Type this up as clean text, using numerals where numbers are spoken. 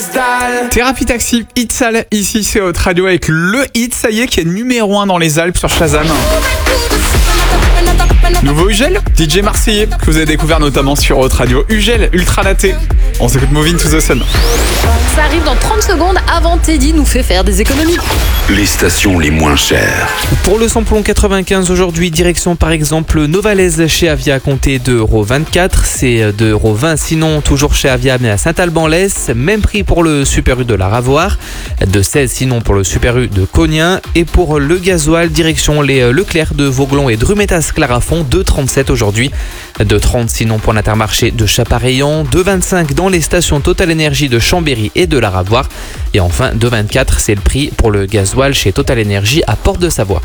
Thérapie Taxi, Itzal, ici c'est Haute Radio avec le hit, ça y est, qui est numéro 1 dans les Alpes sur Shazam. Nouveau Ugel, DJ marseillais, que vous avez découvert notamment sur Haute Radio. Ugel, ultra laté. On s'écoute Moving to the Sun. Ça arrive dans 30 secondes avant Teddy nous fait faire des économies. Les stations les moins chères. Pour le samplon 95 aujourd'hui, direction par exemple Novalaise chez Avia à compter de 2,24€. C'est 2,20€, sinon toujours chez Avia mais à Saint-Alban-l'Ès. Même prix pour le Super U de la Ravoire. De 16 sinon pour le Super U de Cognin. Et pour le gasoil, direction les Leclerc de Vauglon et Drumetas-Clarafond, 2,37€ aujourd'hui. 2,30€ sinon pour l'Intermarché de Chapareillan. 2,25€ dans les stations Total Énergie de Chambéry et de la Ravoire. Et enfin 2,24€, c'est le prix pour le gasoil chez Total Énergie à Porte-de-Savoie.